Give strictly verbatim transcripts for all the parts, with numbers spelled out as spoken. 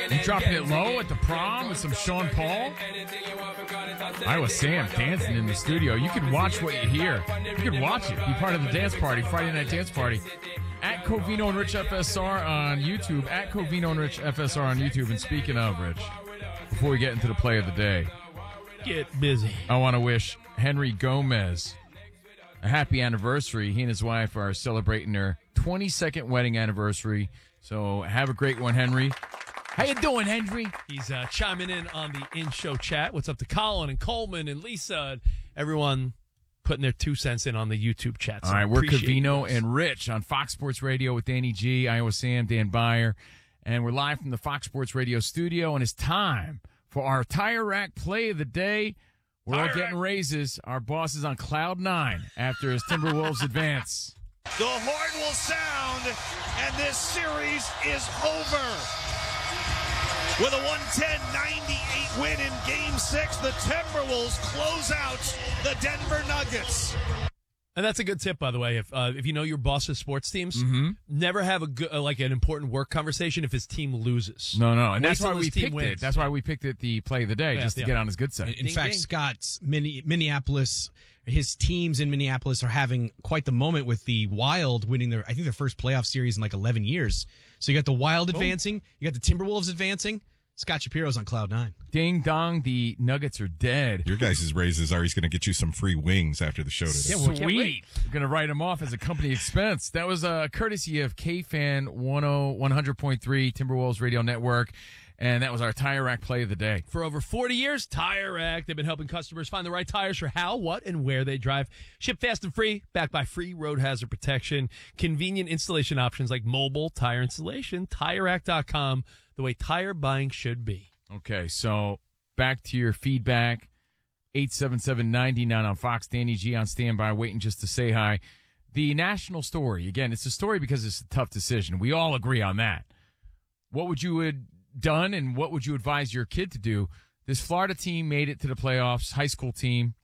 You dropping it low at the prom with some Sean Paul? Iowa Sam dancing in the studio. You can watch what you hear. You can watch it. Be part of the dance party, Friday night dance party. At Covino and Rich F S R on YouTube. At Covino and Rich F S R on YouTube. And speaking of, Rich, before we get into the play of the day, get busy. I want to wish Henry Gomez a happy anniversary. He and his wife are celebrating their twenty-second wedding anniversary. So have a great one, Henry. How you doing, Henry? He's uh, chiming in on the in-show chat. What's up to Colin and Coleman and Lisa and everyone putting their two cents in on the YouTube chat. So all right, we're Covino and Rich on Fox Sports Radio with Danny G, Iowa Sam, Dan Byer. And we're live from the Fox Sports Radio studio, and it's time for our Tire Rack play of the day. We're all getting raises. Our boss is on cloud nine after his Timberwolves advance. The horn will sound, and this series is over. With a one ten ninety-eight win in Game six, the Timberwolves close out the Denver Nuggets. And that's a good tip, by the way. If uh, if you know your boss's sports teams, mm-hmm. never have a good, uh, like an important work conversation if his team loses. No, no, and Wait that's why we picked wins. it. That's why we picked it the play of the day, yeah, just to yeah. get on his good side. In, in ding, fact, ding. Scott's Minneapolis, his teams in Minneapolis are having quite the moment with the Wild winning their, I think, their first playoff series in like eleven years. So you got the Wild advancing, you got the Timberwolves advancing. Scott Shapiro's on cloud nine. Ding dong, the Nuggets are dead. Your guys' raises are he's going to get you some free wings after the show today. Yeah, well, sweet. We're going to write them off as a company expense. That was a courtesy of K-Fan one hundred point three Timberwolves Radio Network, and that was our Tire Rack play of the day. For over forty years, Tire Rack, they've been helping customers find the right tires for how, what, and where they drive. Ship fast and free, backed by free road hazard protection, convenient installation options like mobile tire installation, tire rack dot com. The way tire buying should be. Okay, so back to your feedback. eight seven seven, nine nine on Fox. Danny G on standby, waiting just to say hi. The national story. Again, it's a story because it's a tough decision. We all agree on that. What would you have done and what would you advise your kid to do? This Florida team made it to the playoffs, high school team,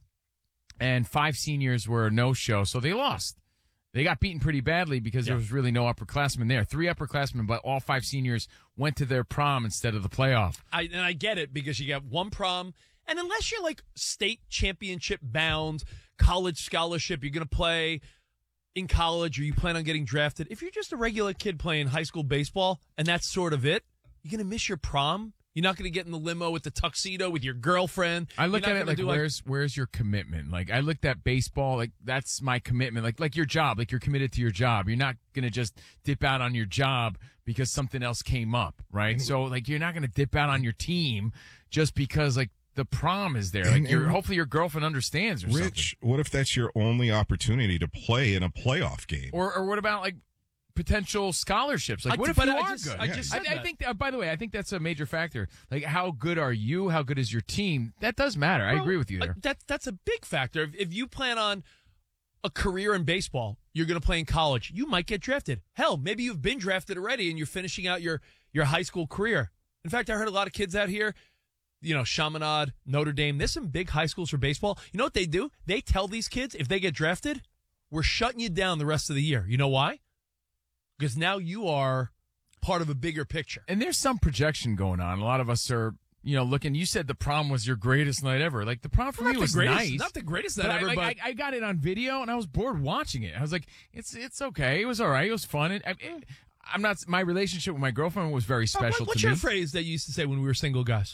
and five seniors were a no-show, so they lost. They got beaten pretty badly because yeah. there was really no upperclassmen there. Three upperclassmen, but all five seniors went to their prom instead of the playoff. I, and I get it because you got one prom, and unless you're like state championship bound, college scholarship, you're going to play in college or you plan on getting drafted. If you're just a regular kid playing high school baseball and that's sort of it, you're going to miss your prom. You're not going to get in the limo with the tuxedo with your girlfriend. I look at it like, like, where's where's your commitment? Like, I looked at baseball, like, that's my commitment. Like, like your job, like you're committed to your job. You're not going to just dip out on your job because something else came up, right? So, like, you're not going to dip out on your team just because, like, the prom is there. Like, your hopefully your girlfriend understands or Rich, something. Rich, what if that's your only opportunity to play in a playoff game? Or, or what about, like, potential scholarships? Like, I, what if but you I are just, good? I just said I, I that. think, uh, by the way, I think that's a major factor. Like, how good are you? How good is your team? That does matter. I Well, agree with you there. uh, that, that's a big factor. If, if you plan on a career in baseball, you're going to play in college, you might get drafted. Hell, maybe you've been drafted already and you're finishing out your, your high school career. In fact, I heard a lot of kids out here, you know, Chaminade, Notre Dame, there's some big high schools for baseball. You know what they do? They tell these kids, if they get drafted, we're shutting you down the rest of the year. You know why? Because now you are part of a bigger picture. And there's some projection going on. A lot of us are, you know, looking. You said the prom was your greatest night ever. Like, the prom for Not me the was greatest, nice. Not the greatest But night I, ever, like, but I, I got it on video, and I was bored watching it. I was like, it's it's okay. It was all right. It was fun. It, it, I'm not. My relationship with my girlfriend was very special what, what's to your me. phrase that you used to say when we were single guys?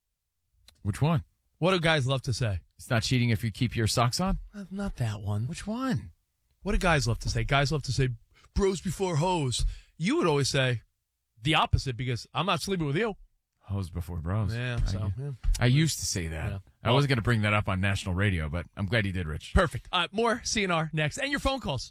Which one? What do guys love to say? It's not cheating if you keep your socks on. Uh, not that one. Which one? What do guys love to say? Guys love to say, bros before hoes. You would always say the opposite because I'm not sleeping with you. Hoes before bros. Yeah, so. I, yeah. I used to say that. Yeah. I wasn't going to bring that up on national radio, but I'm glad you did, Rich. Perfect. Uh, more C N R next. And your phone calls.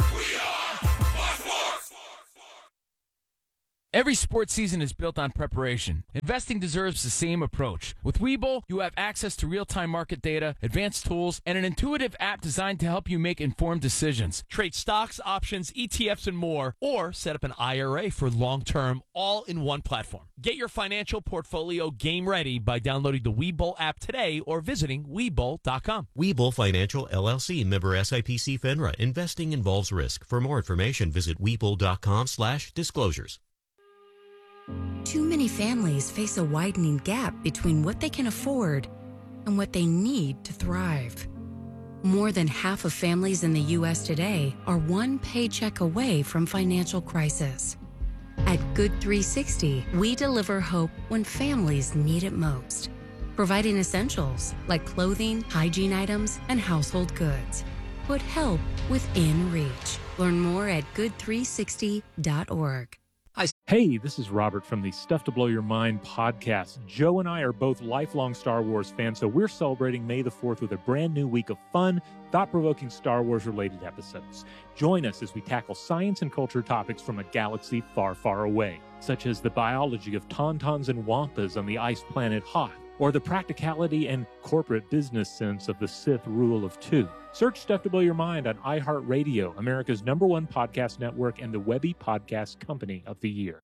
Every sports season is built on preparation. Investing deserves the same approach. With Webull, you have access to real-time market data, advanced tools, and an intuitive app designed to help you make informed decisions. Trade stocks, options, E T Fs, and more, or set up an I R A for long-term, all in one platform. Get your financial portfolio game ready by downloading the Webull app today or visiting Webull dot com. Webull Financial, L L C, member S I P C FINRA. Investing involves risk. For more information, visit Webull dot com slash disclosures. Too many families face a widening gap between what they can afford and what they need to thrive. More than half of families in the U S today are one paycheck away from financial crisis. At Good three sixty, we deliver hope when families need it most, providing essentials like clothing, hygiene items, and household goods. Put help within reach. Learn more at good three sixty dot org. Hey, this is Robert from the Stuff to Blow Your Mind podcast. Joe and I are both lifelong Star Wars fans, so we're celebrating May the fourth with a brand new week of fun, thought-provoking Star Wars-related episodes. Join us as we tackle science and culture topics from a galaxy far, far away, such as the biology of tauntauns and wampas on the ice planet Hoth, or the practicality and corporate business sense of the Sith rule of two. Search Stuff to Blow Your Mind on iHeartRadio, America's number one podcast network and the Webby Podcast Company of the Year.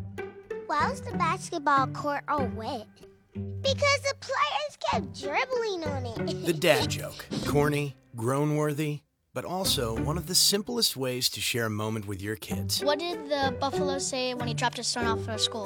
Why was the basketball court all wet? Because the players kept dribbling on it. The dad joke. Corny, groan-worthy, but also one of the simplest ways to share a moment with your kids. What did the buffalo say when he dropped his son off for school?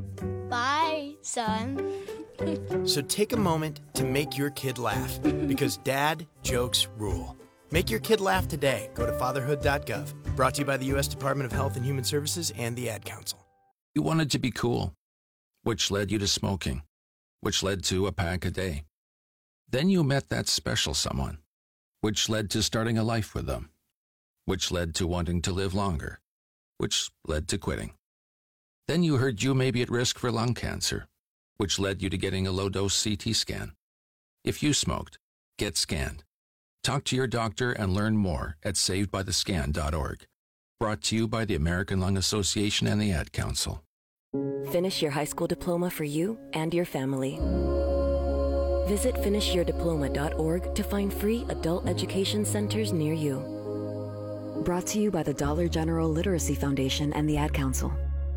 Bye, son. So take a moment to make your kid laugh, because dad jokes rule. Make your kid laugh today. Go to fatherhood dot gov. Brought to you by the U S Department of Health and Human Services and the Ad Council. You wanted to be cool, which led you to smoking, which led to a pack a day. Then you met that special someone, which led to starting a life with them, which led to wanting to live longer, which led to quitting. Then you heard you may be at risk for lung cancer, which led you to getting a low-dose C T scan. If you smoked, get scanned. Talk to your doctor and learn more at saved by the scan dot org. Brought to you by the American Lung Association and the Ad Council. Finish your high school diploma for you and your family. Visit finish your diploma dot org to find free adult education centers near you. Brought to you by the Dollar General Literacy Foundation and the Ad Council.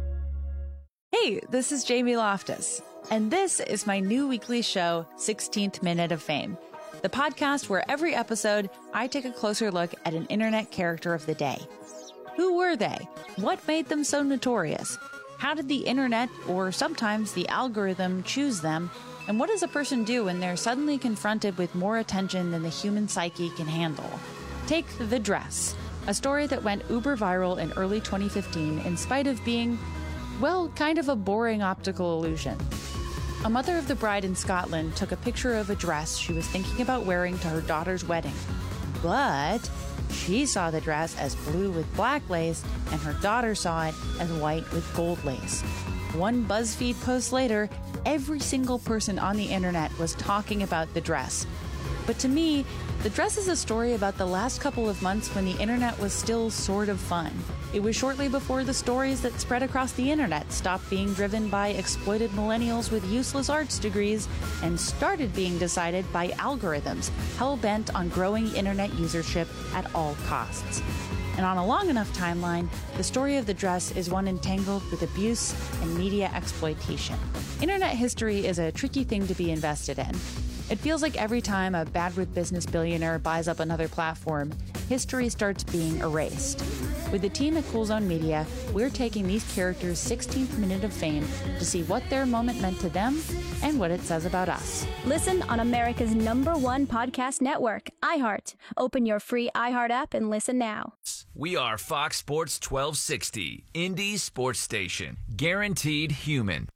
Hey, this is Jamie Loftus, and this is my new weekly show, sixteenth Minute of Fame, the podcast where every episode I take a closer look at an internet character of the day. Who were they? What made them so notorious? How did the internet, or sometimes the algorithm, choose them? And what does a person do when they're suddenly confronted with more attention than the human psyche can handle? Take The Dress, a story that went uber viral in early twenty fifteen in spite of being, well, kind of a boring optical illusion. A mother of the bride in Scotland took a picture of a dress she was thinking about wearing to her daughter's wedding. But she saw the dress as blue with black lace, and her daughter saw it as white with gold lace. One BuzzFeed post later, every single person on the internet was talking about the dress. But to me, the dress is a story about the last couple of months when the internet was still sort of fun. It was shortly before the stories that spread across the internet stopped being driven by exploited millennials with useless arts degrees and started being decided by algorithms hell-bent on growing internet usership at all costs. And on a long enough timeline, the story of the dress is one entangled with abuse and media exploitation. Internet history is a tricky thing to be invested in. It feels like every time a bad-with business billionaire buys up another platform, history starts being erased. With the team at Cool Zone Media, we're taking these characters' sixteenth minute of fame to see what their moment meant to them and what it says about us. Listen on America's number one podcast network, iHeart. Open your free iHeart app and listen now. We are Fox Sports twelve sixty, Indy Sports Station. Guaranteed human.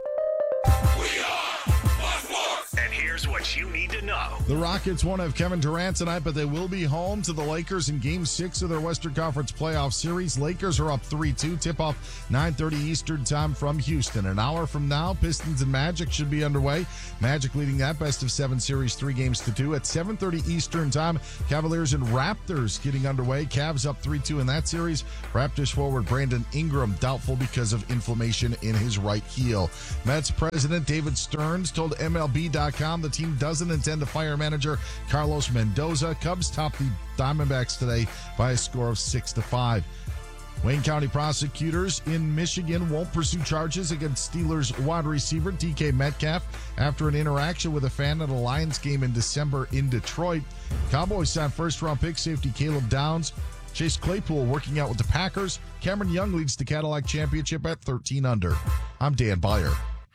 And here's what you need to know. The Rockets won't have Kevin Durant tonight, but they will be home to the Lakers in Game six of their Western Conference playoff series. Lakers are up three two. Tip-off nine thirty Eastern time from Houston. An hour from now, Pistons and Magic should be underway. Magic leading that best-of-seven series three games to two. At seven thirty Eastern time, Cavaliers and Raptors getting underway. Cavs up three two in that series. Raptors forward Brandon Ingram doubtful because of inflammation in his right heel. Mets president David Stearns told M L B dot com the team doesn't intend to fire manager Carlos Mendoza. Cubs top the Diamondbacks today by a score of six to five. Wayne County prosecutors in Michigan won't pursue charges against Steelers wide receiver D K Metcalf after an interaction with a fan at a Lions game in December in Detroit. Cowboys signed first-round pick safety Caleb Downs Chase Claypool working out with the Packers. Cameron Young leads the Cadillac Championship at thirteen under. I'm Dan Byer.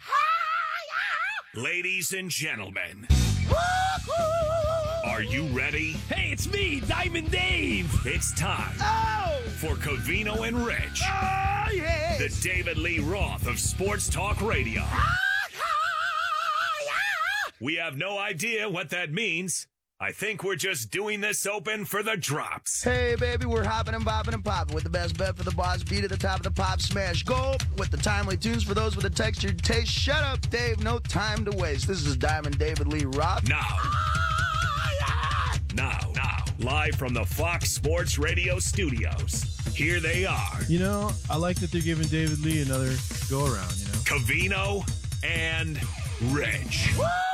Ladies and gentlemen, are you ready? Hey, it's me, Diamond Dave. It's time Oh! for Covino and Rich. Oh, yes. The David Lee Roth of Sports Talk Radio. We have no idea what that means. I think we're just doing this open for the drops. Hey, baby, we're hopping and bopping and popping with the best bet for the boss beat at the top of the pop smash. Go with the timely tunes for those with a textured taste. Shut up, Dave. No time to waste. This is Diamond David Lee Roth. Now. Now, now, live from the Fox Sports Radio studios. Here they are. You know, I like that they're giving David Lee another go around, you know? Covino and Rich.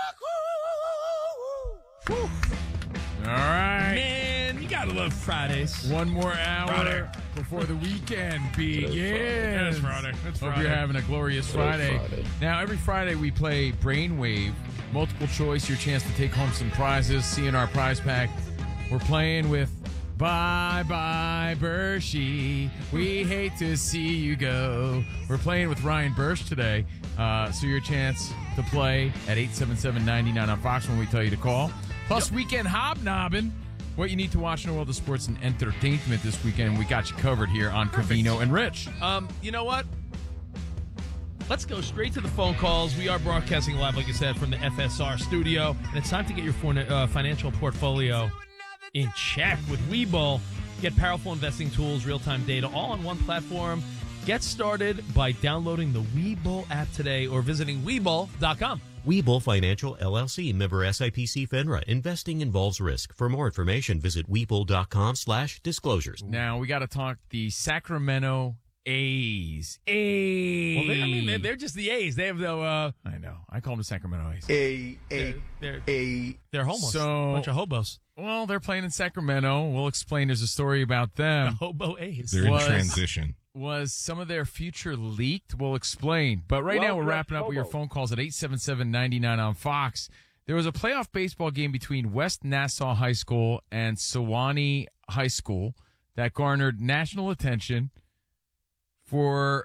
All right. Man, you gotta love Fridays. One more hour Friday. before the weekend begins. That's Friday. That's Hope Friday. you're having a glorious Friday. Friday. Now, every Friday we play Brainwave, multiple choice, your chance to take home some prizes. See in our prize pack, we're playing with Bye Bye Bershey. We hate to see you go. We're playing with Ryan Bursch today. Uh, so your chance to play at eight seven seven, nine nine on Fox when we tell you to call. Plus, yep. Weekend hobnobbing. What you need to watch in the world of sports and entertainment this weekend. We got you covered here on Perfect. Covino and Rich. Um, you know what? Let's go straight to the phone calls. We are broadcasting live, like I said, from the F S R studio. And it's time to get your for- uh, financial portfolio in check with Webull. Get powerful investing tools, real-time data, all on one platform. Get started by downloading the Webull app today or visiting Webull dot com. Webull Financial, L L C, member S I P C FINRA. Investing involves risk. For more information, visit Webull dot com slash disclosures. Now, we got to talk the Sacramento A's. A's. Well, they, I mean, they're, they're just the A's. They have no... Uh, I know. I call them the Sacramento A's. A, A, they're, A. They're homos. So, bunch of hobos. Well, they're playing in Sacramento. We'll explain. There's a story about them. The hobo A's. They're was, in transition. Was some of their future leaked? We'll explain. But right well, now we're wrapping up with your phone calls at eight seven seven, nine nine on Fox. There was a playoff baseball game between West Nassau High School and Sewanee High School that garnered national attention for,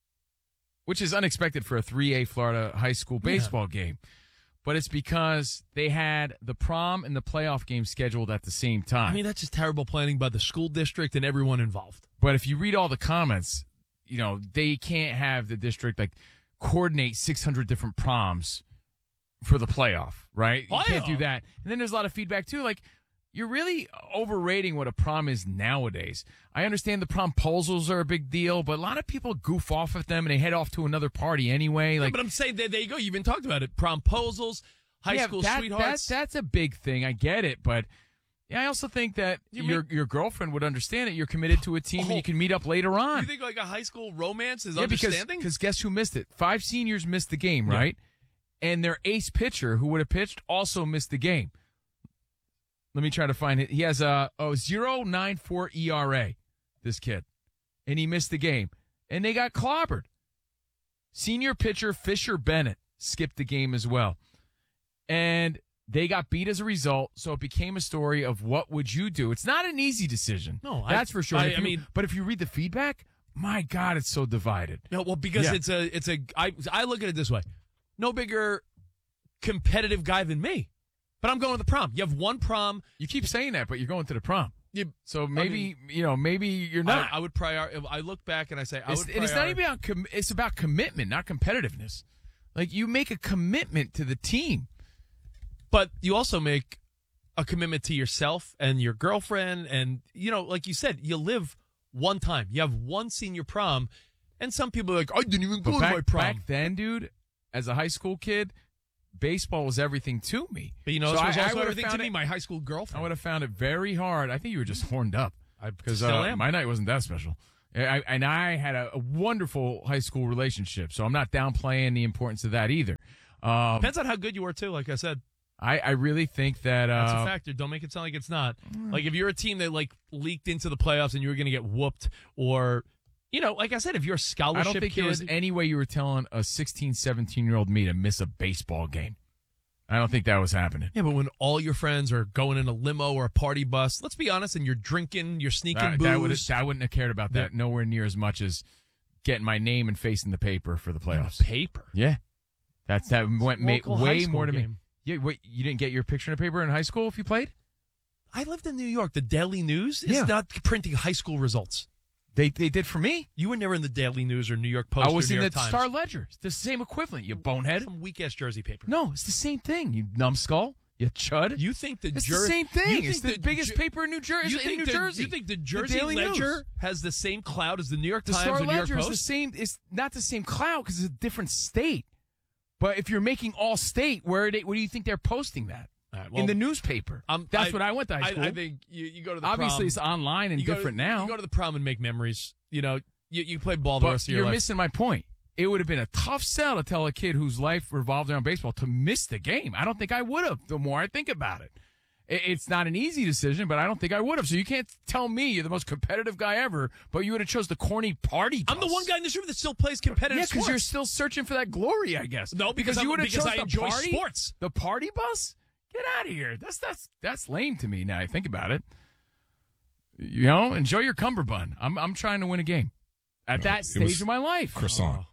which is unexpected for a three A Florida high school baseball yeah. game. But it's because they had the prom and the playoff game scheduled at the same time. I mean, that's just terrible planning by the school district and everyone involved. But if you read all the comments, you know, they can't have the district, like, coordinate six hundred different proms for the playoff, right? You playoff. can't do that. And then there's a lot of feedback, too. Like, you're really overrating what a prom is nowadays. I understand the promposals are a big deal, but a lot of people goof off at them and they head off to another party anyway. Like, yeah, but I'm saying, there, there you go. You've been talking about it. Promposals, high yeah, school that, sweethearts. That, that's a big thing. I get it, but... Yeah, I also think that you your mean, your girlfriend would understand it. You're committed to a team, oh, and you can meet up later on. You think like a high school romance is yeah, understanding? Because guess who missed it? Five seniors missed the game, right? Yeah. And their ace pitcher, who would have pitched, also missed the game. Let me try to find it. He has a oh, point oh nine four E R A, this kid. And he missed the game. And they got clobbered. Senior pitcher Fisher Bennett skipped the game as well. And... they got beat as a result, so it became a story of what would you do. It's not an easy decision. No, that's I, for sure. I, you, I mean, but if you read the feedback, my God, it's so divided. No, well, because yeah. it's a, it's a. I, I look at it this way: no bigger competitive guy than me, but I'm going to the prom. You have one prom. You keep saying that, but you're going to the prom. You, so maybe I mean, you know, maybe you're not. I, I would prior. I look back and I say, I it's, would. And it's not even about. Com- it's about commitment, not competitiveness. Like you make a commitment to the team. But you also make a commitment to yourself and your girlfriend. And, you know, like you said, you live one time. You have one senior prom. And some people are like, I didn't even go but back, to my prom. Back then, dude, as a high school kid, baseball was everything to me. But, you know, so this was I, also I everything to it, me, my high school girlfriend. I would have found it very hard. I think you were just horned up. Because uh, my night wasn't that special. I, and I had a, a wonderful high school relationship. So I'm not downplaying the importance of that either. Um, Depends on how good you were, too, like I said. I, I really think that uh, that's a factor. Don't make it sound like it's not. Like if you're a team that like leaked into the playoffs and you were going to get whooped, or you know, like I said, if you're a scholarship I don't think kid, there was any way you were telling a sixteen, seventeen year old me to miss a baseball game. I don't think that was happening. Yeah, but when all your friends are going in a limo or a party bus, let's be honest, and you're drinking, you're sneaking That, booze. that, would, I wouldn't have cared about that Yeah. nowhere near as much as getting my name and face in the paper for the playoffs. Paper? Yeah. That's That went ma- Local high way school more to me. game. Yeah, wait, you didn't get your picture in the paper in high school if you played? I lived in New York. The Daily News is Yeah. not printing high school results. They they did for me. You were never in the Daily News or New York Post. I was or New in York the Times. Star Ledger. It's the same equivalent, you bonehead. Some weak ass Jersey paper. No, it's the same thing, you numbskull. You chud. You think the It's Jer- the same thing. you It's think the, biggest Jer- paper in New Jersey. You in think New the, Jersey. You think the The Jersey Daily Ledger News. has the same clout as the New York The Times Star or New York Ledger is Post? the same. It's not the same cloud because it's a different state. But if you're making all state, where they, where do you think they're posting that? All right, well, in the newspaper. I'm- That's I- what I went to high I- school. I, think you, you go to the Obviously, prom, it's online and you go to- different now. You go to the prom and make memories. You know, you, you play ball the But rest of your you're life. missing my point. It would have been a tough sell to tell a kid whose life revolved around baseball to miss the game. I don't think I would have. The more I think about it, It- it's not an easy decision, but I don't think I would have. So you can't tell me you're the most competitive guy ever, but you would have chose the corny party. I'm the bus. one guy in this room that still plays competitive Yeah, because sports. you're still searching for that glory, I guess. No, because I'm- you would have because chose I the enjoy party, sports. The party bus. Get out of here. That's that's that's lame to me. Now I think about it. You know, enjoy your cummerbund. I'm I'm trying to win a game at No, that it stage was of my life. Croissant.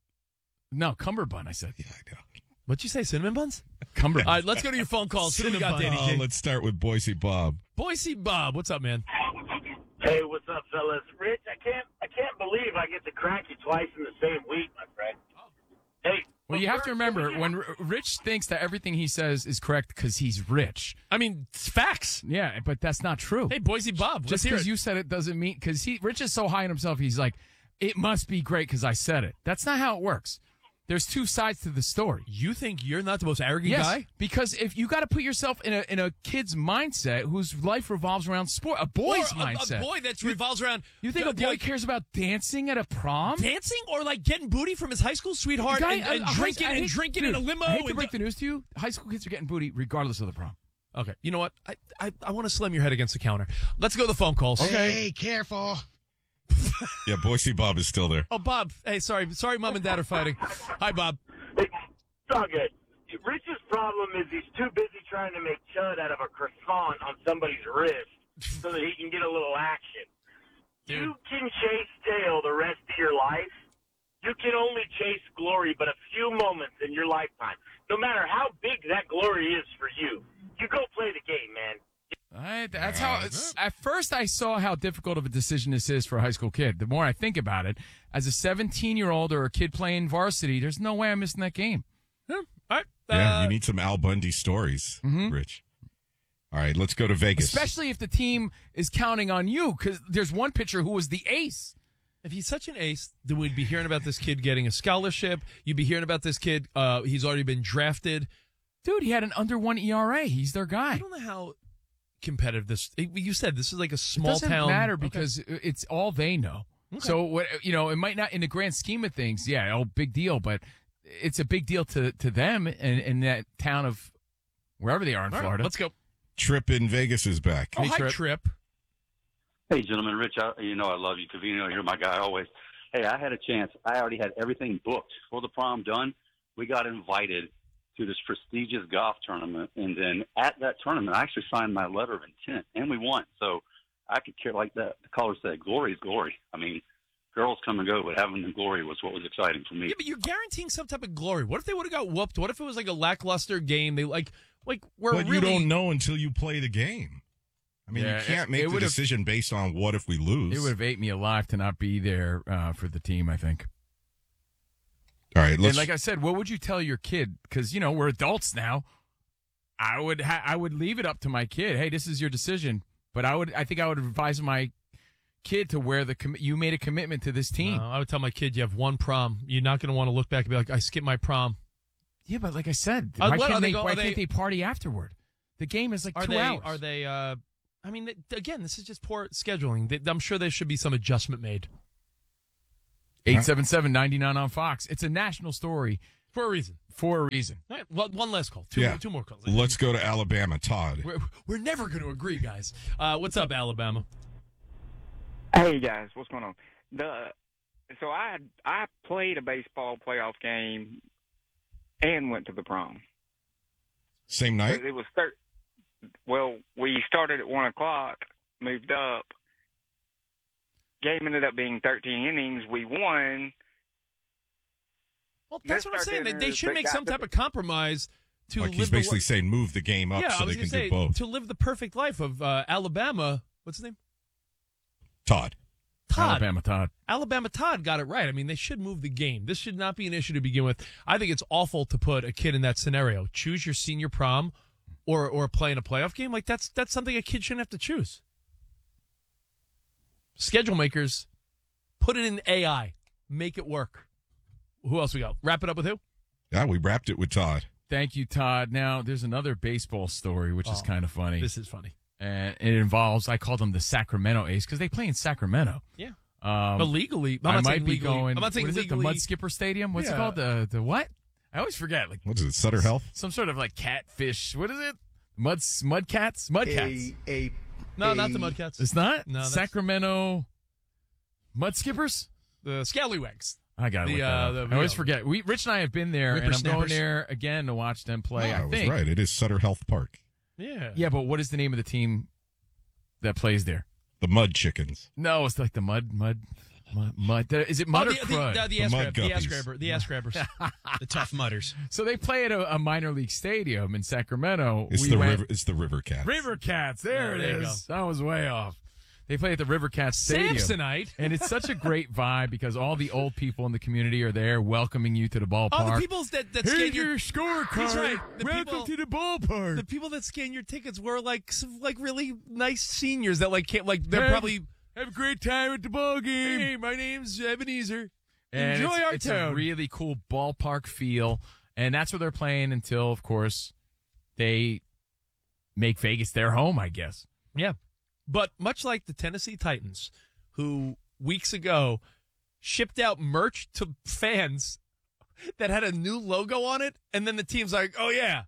No, cummerbund. I said. Yeah, I know. What'd you say, cinnamon buns? Cumberbund. All right, let's go to your phone calls. Who do we got, Danny Oh, G? let's start with Boise Bob. Boise Bob, what's up, man? Hey, what's up, fellas? Rich, I can't, I can't believe I get to crack you twice in the same week, my friend. Hey, Well, you have to remember when R- Rich thinks that everything he says is correct because he's rich. I mean, it's facts. Yeah, but that's not true. Hey, Boise Bob, let's Just hear because it. you said it doesn't mean because he Rich is so high in himself. He's like, it must be great because I said it. That's not how it works. There's two sides to the story. You think you're not the most arrogant Yes, guy? because if you got to put yourself in a in a kid's mindset whose life revolves around sport, a boy's Or a, mindset. a boy that revolves around. You think a the- boy the- cares about dancing at a prom? dancing or like getting booty from his high school sweetheart Guy- and, and a- a high- drinking I and hate- drinking dude, in a limo? I hate to and break the news to you. High school kids are getting booty regardless of the prom. Okay, you know what? I I, I want to slam your head against the counter. Let's go to the phone calls. Hey, careful. Yeah, Boise Bob is still there. Oh, Bob. Hey, sorry, sorry, mom and dad are fighting. Hi, Bob. it's all good. Rich's problem is he's too busy trying to make chud out of a croissant on somebody's wrist so that he can get a little action. You can chase tail the rest of your life. You can only chase glory but a few moments in your lifetime. No matter how big that glory is for you, you go play the game, man. I, that's how. It's, at first, I saw how difficult of a decision this is for a high school kid. The more I think about it, as a seventeen-year-old or a kid playing varsity, there's no way I'm missing that game. Yeah, all right. Yeah, Uh, you need some Al Bundy stories, Mhm. Rich. All right, let's go to Vegas. Especially if the team is counting on you, because there's one pitcher who was the ace. If he's such an ace, then we'd be hearing about this kid getting a scholarship. You'd be hearing about this kid. Uh, he's already been drafted. Dude, he had an under one E R A. He's their guy. I don't know how competitive this. You said this is like a It small doesn't town. matter Okay. because it's all they know. Okay. So what you know, it might not in the grand scheme of things. Yeah, oh, big deal, but it's a big deal to to them in, in that town of wherever they are in All right, Florida. let's go. Trip in Vegas is back. Oh, Hey, hi, Trip. Trip. Hey, gentlemen, Rich, I, you know I love you, Cavino. You're my guy always. Hey, I had a chance. I already had everything booked for the prom done. We got invited to this prestigious golf tournament, and then at that tournament, I actually signed my letter of intent, and we won. So I could care like that. The caller said, "Glory is glory." I mean, girls come and go, but having the glory was what was exciting for me. Yeah, but you're guaranteeing some type of glory. What if they would have got whooped? What if it was like a lackluster game? They like like we're But really. you don't know until you play the game. I mean, Yeah, you can't it- make it the would've- decision based on what if we lose. It would have ate me alive to not be there uh, for the team, I think. All right, let's. And like I said, what would you tell your kid? Because you know we're adults now. I would ha- I would leave it up to my kid. Hey, this is your decision. But I would I think I would advise my kid to wear the com- you made a commitment to this team. No, I would tell my kid, you have one prom. You're not going to want to look back and be like, I skipped my prom. Yeah, but like I said, Uh, why what, are can't they they, go- why are can't they- they party afterward? The game is like Are two they? hours. Are they? Uh, I mean, th- again, this is just poor scheduling. They, I'm sure there should be some adjustment made eight seven seven, nine nine on Fox. It's a national story for a reason. For a reason. All right, well, one last call. Two, yeah. more, two more calls. Let's go to Alabama. Todd. We're, we're never going to agree, guys. Uh, what's up, Alabama? Hey guys, what's going on? The so I I played a baseball playoff game and went to the prom. Same night? It was thir- well, we started at one o'clock, moved up. Game ended up being thirteen innings. We won. Well, that's Let's what I'm start saying. They, dinner, they should but make got some the- type of compromise to Like live he's the basically li- saying move the game up yeah, so I was they gonna can say, do both. to live the perfect life of uh, Alabama. What's his name? Todd. Todd. Alabama Todd. Alabama Todd got it right. I mean, they should move the game. This should not be an issue to begin with. I think it's awful to put a kid in that scenario. Choose your senior prom or or play in a playoff game. Like, that's that's something a kid shouldn't have to choose. Schedule makers, put it in A I. Make it work. Who else we got? Wrap it up with who? Yeah, we wrapped it with Todd. Thank you, Todd. Now, there's another baseball story, which is Oh, kind of funny. This is funny. And it involves, I call them the Sacramento A's because they play in Sacramento. Yeah. Um, But legally, I'm I not might saying be legally- going. I'm not saying what is it, the legally- Mud Skipper Stadium? What's it Yeah. called? The the what? I always forget. Like what is it? Sutter Health? Some sort of like catfish. What is it? Mud mud cats? Mud cats? A, no, not the Mudcats. It's not. No, that's- Sacramento Mud Skippers. The Scallywags. I got to The, look that uh, up. the- I always yeah. forget. We Rich and I have been there, and I'm going Whippersnappers. there again to watch them play. No, I I was think. right. It is Sutter Health Park. Yeah. Yeah, but what is the name of the team that plays there? The Mud Chickens. No, it's like the mud, mud, mud. mud. Is it mud Oh, or the, crud? the, the, the, The ass Mud grab, the ass Guppies. grabber, the ass grabbers. The Tough Mudders. So they play at a, a minor league stadium in Sacramento. It's We the went- river. It's the River Cats. River Cats. There, Yeah, it there you is. I was way off. They play at the River Cats Stadium. Samsonite. And it's such a great vibe because all the old people in the community are there welcoming you to the ballpark. Oh, the people that, that Here's scan your, your scorecard. That's right. The Welcome people, to the ballpark. the people that scan your tickets were like some, like really nice seniors that like can't like they're Have- probably Have a great time at the ball game. hey, my name's Ebenezer. And Enjoy it's, our it's town. a really cool ballpark feel, and that's where they're playing until, of course, they make Vegas their home, I guess. Yeah. But much like the Tennessee Titans, who weeks ago shipped out merch to fans that had a new logo on it, and then the team's like, oh, yeah.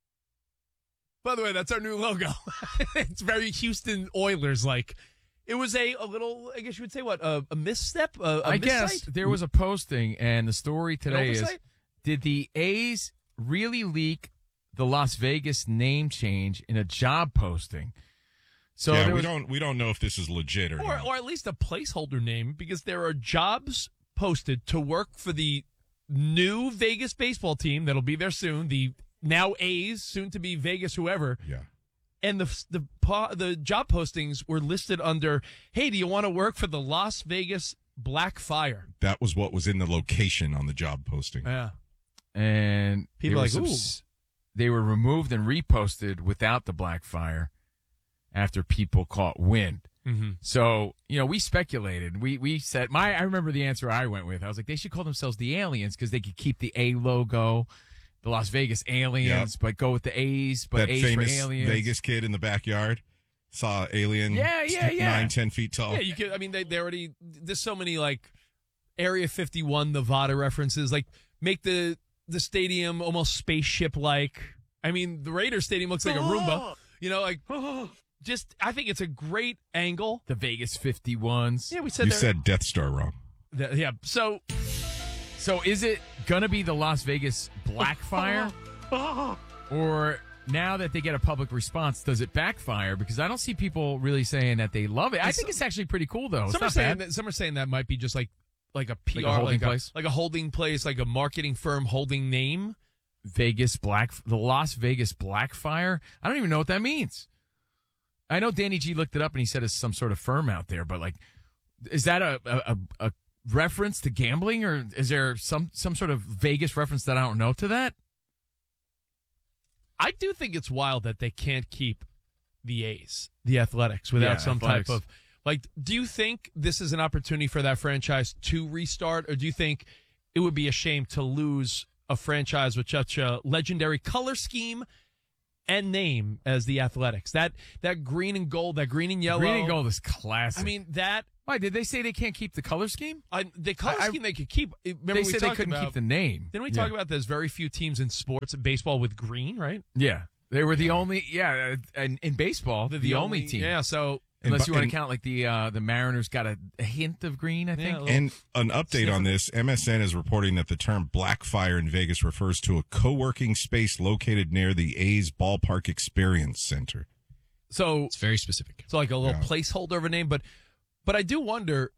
By the way, that's our new logo. It's very Houston Oilers like. It was a, a little, I guess you would say, what, a, a misstep? A, a I guess miscite? there was a posting, and the story today is, oversight? did the A's really leak the Las Vegas name change in a job posting? So yeah, there we was, don't we don't know if this is legit or, Or, not. or at least a placeholder name, because there are jobs posted to work for the new Vegas baseball team that'll be there soon, the now A's, soon to be Vegas whoever. Yeah. And the the po- the job postings were listed under, hey, do you want to work for the Las Vegas Black Fire? That was what was in the location on the job posting. Yeah. and People there like, was some- they were removed and reposted without the black fire after people caught wind. Mm-hmm. So, you know, we speculated. We we said, my I remember the answer I went with. I was like, they should call themselves the Aliens because they could keep the A logo, the Las Vegas Aliens, Yep. but go with the A's, but that A's famous for Aliens. Vegas kid in the backyard saw alien. Yeah, yeah, yeah. Nine, ten feet tall. Yeah, you could. I mean, they they already. There's so many like Area fifty-one Nevada references. Like make the the stadium almost spaceship like. I mean, the Raiders stadium looks like a Roomba. You know, like just. I think it's a great angle. The Vegas fifty-ones. Yeah, we said you there- said Death Star wrong. The- yeah. So So is it gonna be the Las Vegas Black Fire, or now that they get a public response, does it backfire? Because I don't see people really saying that they love it. I think it's actually pretty cool though. It's some are not saying bad. that some are saying that might be just like like a P R, Like a holding like place? like a holding place, like a marketing firm holding name. Vegas Black, the Las Vegas Black Fire. I don't even know what that means. I know Danny G looked it up and he said it's some sort of firm out there, but like, is that a a, a reference to gambling, or is there some some sort of Vegas reference that I don't know to that? I do think it's wild that they can't keep the A's, the Athletics, without Yeah, some athletics. type of like. Do you think this is an opportunity for that franchise to restart, or do you think it would be a shame to lose a franchise with such a legendary color scheme and name as the Athletics? That that green and gold, that green and yellow, Green and gold is classic. I mean that. Why did they say they can't keep the color scheme? I, the color I- scheme they could keep. Remember They we said they talked couldn't about, keep the name. Didn't we Yeah. talk about there's very few teams in sports and baseball with green, right? Yeah, they were the only. Yeah, uh, and in baseball, the, only, team. Yeah, so Unless And- you want and- to count like the uh, the Mariners got a, a hint of green, I think. And an update on this, M S N is reporting that the term Blackfire in Vegas refers to a co-working space located near the A's Ballpark Experience Center. So it's very specific. It's like a little Yeah. placeholder of a name, but but I do wonder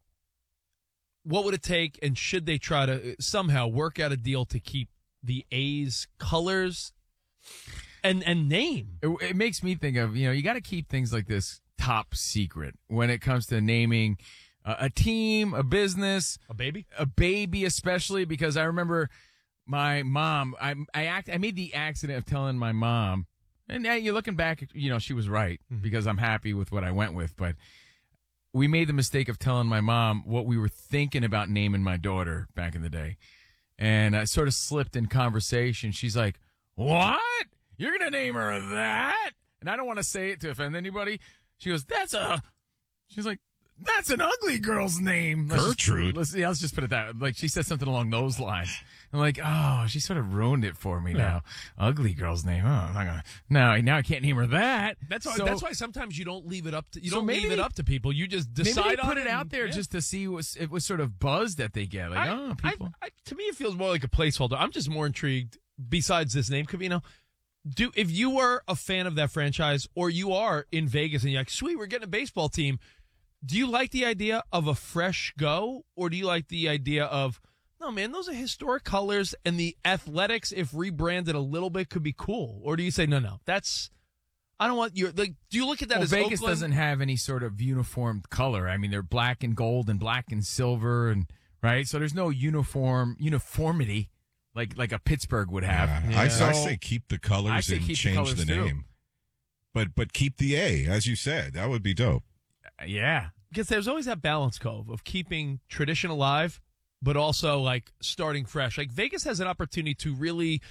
what would it take, and should they try to somehow work out a deal to keep the A's colors and and name? It, it makes me think of, you know, you got to keep things like this top secret when it comes to naming uh, a team, a business, a baby, a baby, especially because I remember my mom. I I act I made the accident of telling my mom, and now you're looking back, you know, she was right Mm-hmm. because I'm happy with what I went with, but we made the mistake of telling my mom what we were thinking about naming my daughter back in the day, and I sort of slipped in conversation. She's like, "What? You're gonna name her that?" And I don't want to say it to offend anybody. She goes, "That's a," she's like, "That's an ugly girl's name." Let's just- Gertrude. let's, yeah, let's just put it that. Like she said something along those lines. I'm like, oh, she sort of ruined it for me now. Ugly girl's name. Oh, I'm not gonna. No, now I can't name her that. That's why. So- that's why sometimes you don't leave it up to you So don't maybe leave it they- up to people. You just decide Maybe they on put it and- out there yeah. just to see what it was sort of buzz that they get. Like, I- oh, I- people. I- to me, it feels more like a placeholder. I'm just more intrigued. Besides this name, Covino, do if you were a fan of that franchise, or you are in Vegas and you're like, sweet, we're getting a baseball team. Do you like the idea of a fresh go, or do you like the idea of, no, man, those are historic colors, and the Athletics, if rebranded a little bit, could be cool? Or do you say, no, no, that's, I don't want your, like, do you look at that Well, as Vegas Oakland? doesn't have any sort of uniform color. I mean, they're black and gold and black and silver, and right. So there's no uniform uniformity like like a Pittsburgh would have. I, I So- say keep the I colors say and keep the change colors the too. name. But but keep the A, as you said. That would be dope. Yeah. Because there's always that balance, Cove, of keeping tradition alive, but also like starting fresh. Like Vegas has an opportunity to really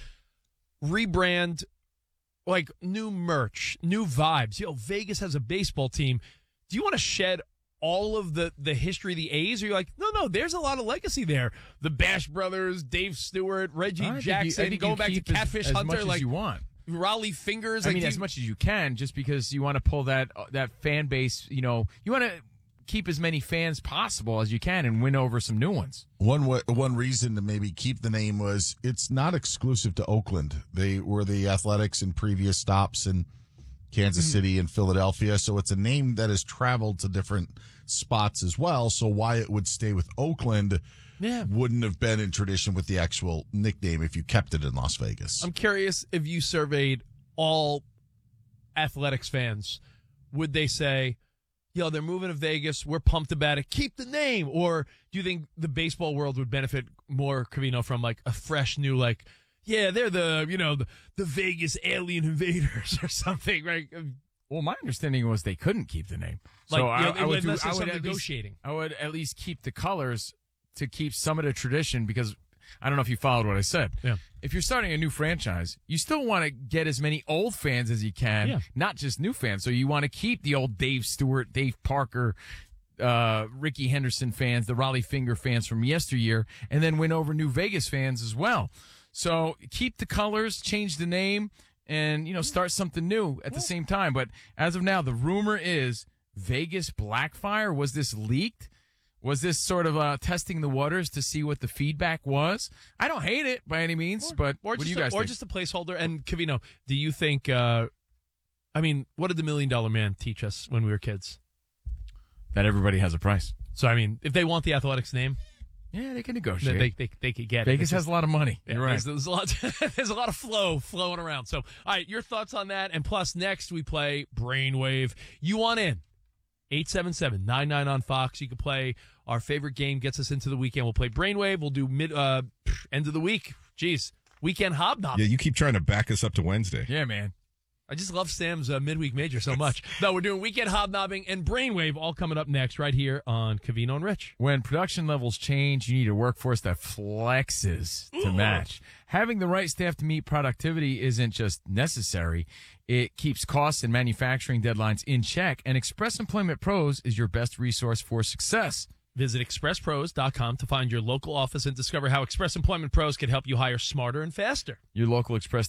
rebrand, like new merch, new vibes. Yo, Vegas has a baseball team. Do you want to shed all of the, the history of the A's? Or you're like, no, no, there's a lot of legacy there. The Bash Brothers, Dave Stewart, Reggie I think you- Jackson, I think going you back to keep as- Catfish as Hunter, much as like you want. Raleigh Fingers. I like, mean, do as you- much as you can, just because you want to pull that that fan base. You know, you want to keep as many fans possible as you can and win over some new ones. One wa- one reason to maybe keep the name was it's not exclusive to Oakland. They were the Athletics in previous stops in Kansas Mm-hmm. City and Philadelphia, so it's a name that has traveled to different spots as well. So why it would stay with Oakland Yeah. wouldn't have been in tradition with the actual nickname if you kept it in Las Vegas. I'm curious if you surveyed all Athletics fans, would they say, yo, they're moving to Vegas, we're pumped about it, keep the name? Or do you think the baseball world would benefit more, Covino, from like a fresh new, like, yeah, they're the, you know, the, the Vegas alien invaders or something, right? Well, my understanding was they couldn't keep the name. Like, So you I, know, I would, do, unless I there's would some at least, negotiating. I would at least keep the colors to keep some of the tradition, because I don't know if you followed what I said. Yeah. If you're starting a new franchise, you still want to get as many old fans as you can, Yeah. not just new fans. So you want to keep the old Dave Stewart, Dave Parker, uh, Ricky Henderson fans, the Raleigh Finger fans from yesteryear, and then win over new Vegas fans as well. So keep the colors, change the name, and, you know, start something new at the same time. But as of now, the rumor is Vegas Blackfire. Was this leaked? Was this sort of uh, testing the waters to see what the feedback was? I don't hate it by any means, but Or what just, do you guys a, or think? just a placeholder. And Covino, do you think, uh, I mean, what did the Million Dollar Man teach us when we were kids? That everybody has a price. So, I mean, if they want the Athletics name, Yeah, they can they, negotiate. they, they, they could get Vegas it. has a lot of money. Yeah, You're right. there's, there's a lot. There's a lot of flow flowing around. So, all right, your thoughts on that? And plus, next we play Brainwave. You want in? eight seven seven, nine nine on Fox. You can play our favorite game. Gets us into the weekend. We'll play Brainwave. We'll do mid uh, end of the week. Jeez, weekend hobnobbing. Yeah, you keep trying to back us up to Wednesday. Yeah, man. I just love Sam's uh, midweek major so much. No, we're doing weekend hobnobbing and Brainwave all coming up next right here on Covino and Rich. When production levels change, you need a workforce that flexes to match. Having the right staff to meet productivity isn't just necessary. It keeps costs and manufacturing deadlines in check, and Express Employment Pros is your best resource for success. Visit express pros dot com to find your local office and discover how Express Employment Pros can help you hire smarter and faster. Your local Express